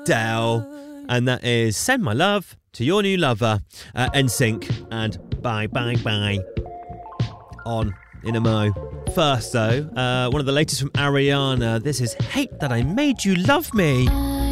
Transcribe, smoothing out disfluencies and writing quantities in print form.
Adele. And that is Send My Love to Your New Lover, NSYNC, and Bye Bye Bye on In a Mo. First though, one of the latest from Ariana. This is Hate That I Made You Love Me.